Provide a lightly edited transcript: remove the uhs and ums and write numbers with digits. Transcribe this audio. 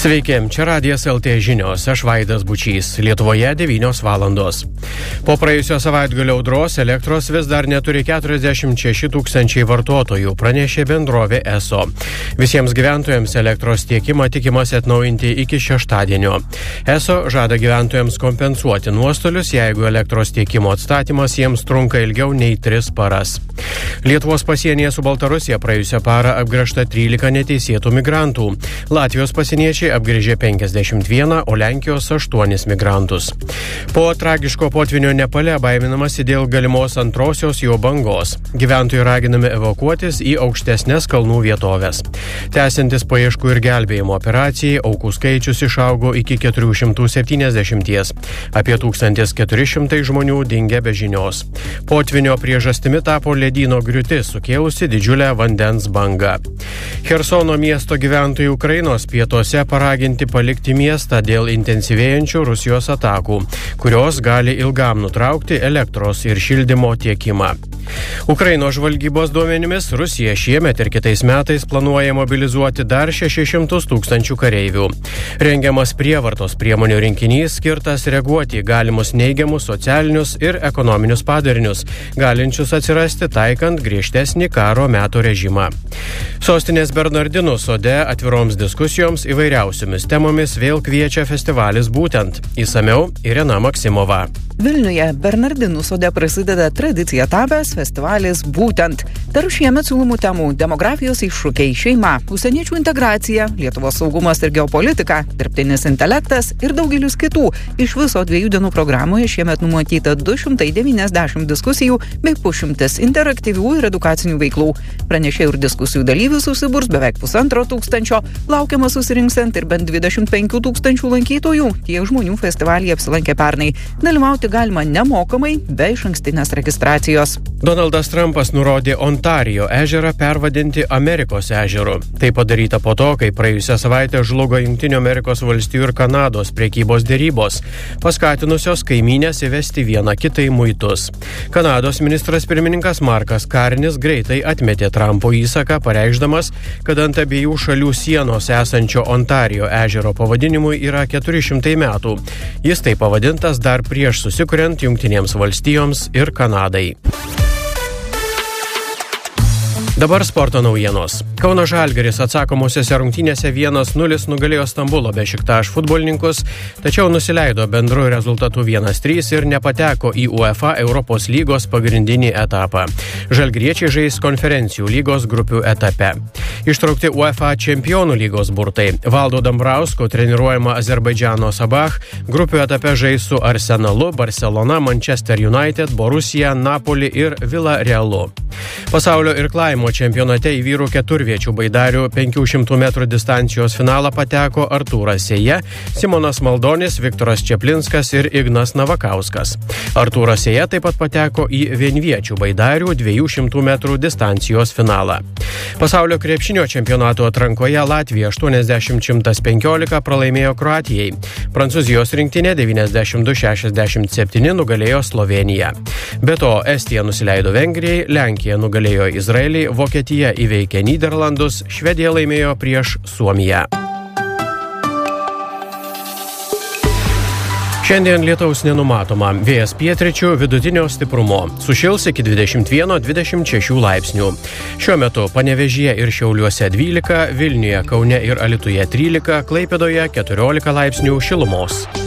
Sveiki, čia Radijas LT žinios, aš Vaidas Bučys, Lietuvoje 9 valandos. Po praėjusio savaitgalio audros elektros vis dar neturi 46 tūkstančiai vartotojų, pranešė bendrovė ESO. Visiems gyventojams elektros tiekimą tikimasi atnaujinti iki šeštadienio. ESO žada gyventojams kompensuoti nuostolius, jeigu elektros tiekimo atstatymas jiems trunka ilgiau nei 3 paras. Lietuvos pasienyje su Baltarusija praėjusią parą apgręžta 13 neteisėtų migrantų. Latvijos pasieniečiai apgręžė 51, o Lenkijos 8 migrantus. Po tragiško potvynio Nepale baiminamasi dėl galimos antrosios jo bangos. Gyventojai raginami evakuotis į aukštesnes kalnų vietovės. Tęsiantis paieškų ir gelbėjimo operacijai, aukų skaičius išaugo iki 470. Apie 1400 žmonių dingė be žinios. Potvynio priežastimi tapo ledyno griūtis, sukėlusi didžiulę vandens bangą. Chersono miesto gyventojai Ukrainos pietuose paraginti palikti miestą dėl intensyvėjančių Rusijos atakų, kurios gali ilgam nutraukti elektros ir šildymo tiekimą. Ukrainos žvalgybos duomenimis Rusija šiemet ir kitais metais planuoja mobilizuoti dar 600 tūkstančių kareivių. Rengiamas prievartos priemonių rinkinys skirtas reaguoti į galimus neigiamus socialinius ir ekonominius padarinius, galinčius atsirasti taikant griežtesnį karo meto režimą. Sostinės Bernardinų sode atviroms diskusijoms įvairiausiomis temomis vėl kviečia festivalis Būtent. Išsamiau Irena Maksimova. Vilniuje Bernardinų sode prasideda tradicija tapęs festivalis Būtent. Tarp šiemet siūlomų temų demografijos iššūkiai, šeima, užsieniečių integracija, Lietuvos saugumas ir geopolitika, dirbtinis intelektas ir daugelis kitų. Iš viso 2 dienų programoje šiemet numatyta 290 diskusijų bei 100 interaktyvių ir edukacinių veiklų. Pranešėjų ir diskusijų dalyvių susiburs beveik 1500, laukiama susirinksiant ir bent 25 tūkstančių lankytojų. Tiek žmonių festivalyje apsilankė pernai. Dalyvauti galima nemokamai, be išankstinės registracijos. Donaldas Trumpas nurodė Ontarijo ežerą pervadinti Amerikos ežeru. Tai padaryta po to, kai praėjusią savaitę žlugo Jungtinių Amerikos valstijų ir Kanados prekybos dėrybos, paskatinusios kaimynės įvesti vieną kitai muitus. Kanados ministras pirmininkas Markas Karnis greitai atmetė Trumpo įsaką, pareikšdamas, kad ant abiejų šalių sienos esančio Ontarijo ežero pavadinimui yra 400 metų. Jis tai pavadintas dar prieš susikuriant Jungtinėms valstijoms ir Kanadai. Dabar sporto naujienos. Kauno Žalgiris atsakomosiose rungtynėse 1-0 nugalėjo Stambulo Bešiktaš futbolininkus, tačiau nusileido bendru rezultatu 1-3 ir nepateko į UEFA Europos lygos pagrindinį etapą. Žalgiriečiai žais konferencijų lygos grupių etape. Ištraukti UEFA čempionų lygos burtai. Valdo Dambrausko treniruojama Azerbaidžano Sabah grupių etape žais su Arsenalu, Barcelona, Manchester United, Borussia, Napoli ir Villarealu. Pasaulio irklavimo čempionate į vyrų keturviečių baidarių 500 metrų distancijos finalą pateko Artūras Sėja, Simonas Maldonis, Viktoras Čeplinskas ir Ignas Navakauskas. Artūras Sėja taip pat pateko į vienviečių baidarių 200 metrų distancijos finalą. Pasaulio krepšinio čempionato atrankoje Latvija 80-115 pralaimėjo Kroatijai. Prancūzijos rinktinė 92-67 nugalėjo Slovėniją. Be to, Estija nusileido Vengrijai, Lenkija nugalėjo Izraelį, Vokietija įveikė Nyderlandus, Švedija laimėjo prieš Suomiją. Šiandien lietaus nenumatoma. Vėjas pietryčių vidutinio stiprumo. Sušils iki 21-26 laipsnių. Šiuo metu Panevėžyje ir Šiauliuose 12, Vilniuje, Kaune ir Alytuje 13, Klaipėdoje 14 laipsnių šilumos.